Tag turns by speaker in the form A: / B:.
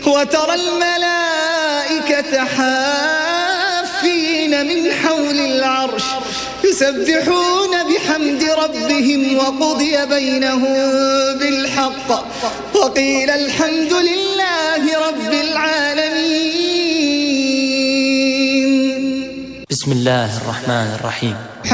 A: وترى الملائكة حافين من حول العرش يسبحون بحمد ربهم وقضي بينهم بالحق وقيل الحمد لله رب العالمين.
B: بسم الله الرحمن الرحيم.